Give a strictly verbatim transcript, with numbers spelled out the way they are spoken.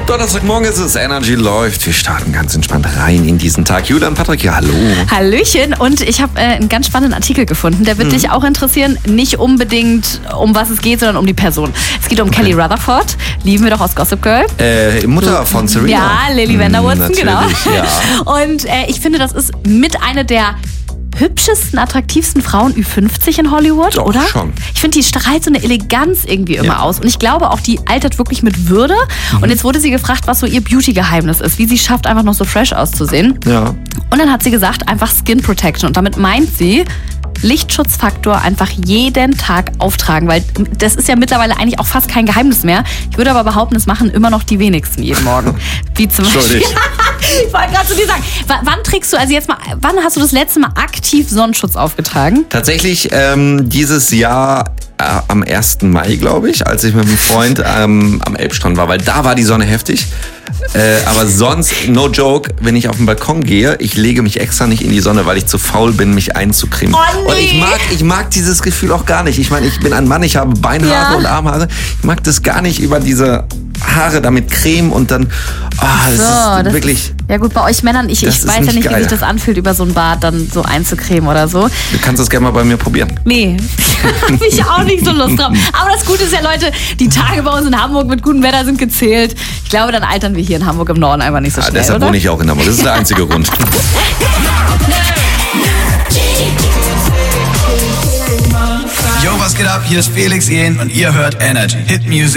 Donnerstagmorgen ist es, Energy läuft. Wir starten ganz entspannt rein in diesen Tag. Julian, Patrick, ja, hallo. Hallöchen, und ich habe äh, einen ganz spannenden Artikel gefunden. Der wird mhm. dich auch interessieren. Nicht unbedingt, um was es geht, sondern um die Person. Es geht um okay. Kelly Rutherford. Lieben wir doch aus Gossip Girl. Äh, Mutter von Serena. Ja, Lily Van der Woodsen, hm, genau. Ja. Und äh, ich finde, das ist mit einer der hübschesten, attraktivsten Frauen Ü fünfzig in Hollywood, Doch, oder? Schon. Ich finde, die strahlt so eine Eleganz irgendwie immer ja. aus. Und ich glaube auch, die altert wirklich mit Würde. Mhm. Und jetzt wurde sie gefragt, was so ihr Beauty-Geheimnis ist, wie sie schafft, einfach noch so fresh auszusehen. Ja. Und dann hat sie gesagt, einfach Skin Protection. Und damit meint sie, Lichtschutzfaktor einfach jeden Tag auftragen, weil das ist ja mittlerweile eigentlich auch fast kein Geheimnis mehr. Ich würde aber behaupten, es machen immer noch die wenigsten jeden Morgen. Wie zum Beispiel. Ich wollte gerade zu dir sagen, w- wann trägst du, also jetzt mal, wann hast du das letzte Mal aktiv Sonnenschutz aufgetragen? Tatsächlich ähm, dieses Jahr äh, am ersten Mai, glaube ich, als ich mit einem Freund ähm, am Elbstrand war, weil da war die Sonne heftig. Äh, aber sonst, no joke, wenn ich auf den Balkon gehe, ich lege mich extra nicht in die Sonne, weil ich zu faul bin, mich einzucremen. Oh, nee. Und ich mag, ich mag dieses Gefühl auch gar nicht. Ich meine, ich bin ein Mann, ich habe Beinhaare Ja. und Armhaare. Ich mag das gar nicht, über diese Haare damit Creme und dann, ah, das So, ist das wirklich... Ist, ja gut, bei euch Männern, ich, Das ich ist weiß ja nicht nicht, geil. wie sich das anfühlt, über so ein Bad dann so einzucremen oder so. Du kannst das gerne mal bei mir probieren. Nee, habe ich auch nicht so Lust drauf. Aber das Gute ist ja, Leute, die Tage bei uns in Hamburg mit gutem Wetter sind gezählt. Ich glaube, dann altern wir hier in Hamburg im Norden einfach nicht so Ah, schnell, deshalb oder? wohne ich auch in Hamburg. Das ist der einzige Grund. Yo, was geht ab? Hier ist Felix Jähn und ihr hört Energy. Hit Music.